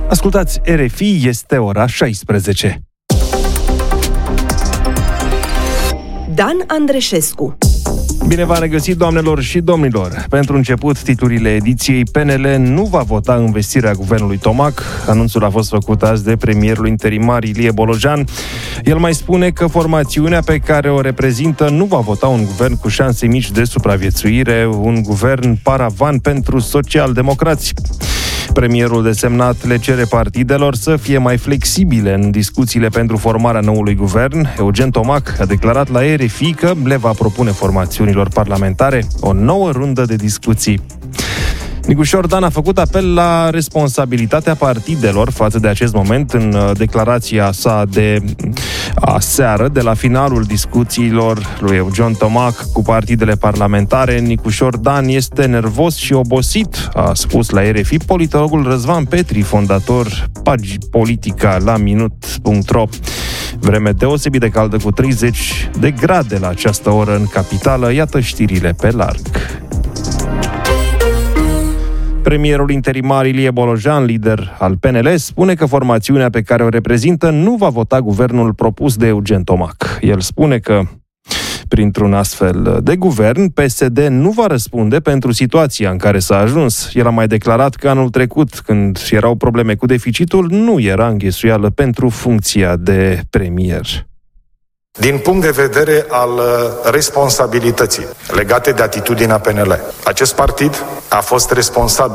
Ascultați RFI, este ora 16. Dan Andreșescu. Bine v-am regăsit, doamnelor și domnilor! Pentru început, titlurile ediției: PNL nu va vota învestirea guvernului Tomac. Anunțul a fost făcut azi de premierul interimar Ilie Bolojan. El mai spune că formațiunea pe care o reprezintă nu va vota un guvern cu șanse mici de supraviețuire, un guvern paravan pentru social-democrați. Premierul desemnat le cere partidelor să fie mai flexibile în discuțiile pentru formarea noului guvern. Eugen Tomac a declarat la RFI că le va propune formațiunilor parlamentare o nouă rundă de discuții. Nicușor Dan a făcut apel la responsabilitatea partidelor față de acest moment în declarația sa de aseară, de la finalul discuțiilor lui Eugen Tomac cu partidele parlamentare. Nicușor Dan este nervos și obosit, a spus la RFI politologul Răzvan Petri, fondator Pagi Politica la minut.ro. Vreme deosebit de caldă, cu 30 de grade la această oră în capitală. Iată știrile pe larg. Premierul interimar Ilie Bolojan, lider al PNL, spune că formațiunea pe care o reprezintă nu va vota guvernul propus de Eugen Tomac. El spune că printr-un astfel de guvern, PSD nu va răspunde pentru situația în care s-a ajuns. El a mai declarat că anul trecut, când erau probleme cu deficitul, nu era înghesuială pentru funcția de premier. Din punct de vedere al responsabilității legate de atitudinea PNL, acest partid a fost responsabil